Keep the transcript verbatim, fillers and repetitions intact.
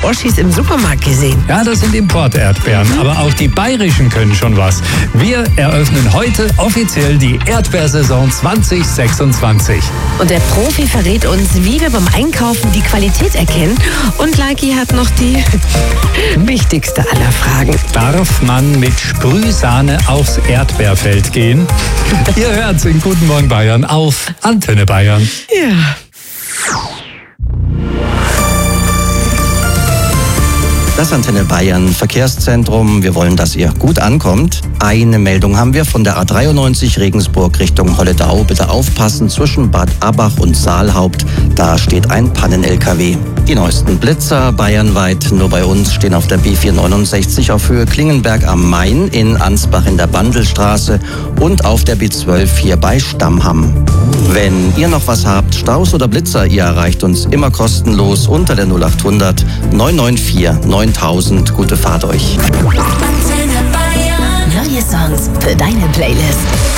Oschis im Supermarkt gesehen. Ja, das sind Import-Erdbeeren, mhm. aber auch die bayerischen können schon was. Wir eröffnen heute offiziell die Erdbeersaison zwanzig sechsundzwanzig. Und der Profi verrät uns, wie wir beim Einkaufen die Qualität erkennen. Und Lucky hat noch die wichtigste aller Fragen. Darf man mit Sprühsahne aufs Erdbeerfeld gehen? Ihr hört's in Guten Morgen Bayern auf Antenne Bayern. Ja. Das Antenne Bayern Verkehrszentrum. Wir wollen, dass ihr gut ankommt. Eine Meldung haben wir von der A dreiundneunzig Regensburg Richtung Holledau. Bitte aufpassen, zwischen Bad Abach und Saalhaupt. Da steht ein Pannen-L K W. Die neuesten Blitzer bayernweit. Nur bei uns stehen auf der B vierhundertneunundsechzig auf Höhe Klingenberg am Main, in Ansbach in der Bandelstraße und auf der B zwölf hier bei Stammham. Wenn ihr noch was habt, Staus oder Blitzer, ihr erreicht uns immer kostenlos unter der null acht hundert neun neun vier neuntausend. Gute Fahrt euch. Neue Songs für deine Playlist.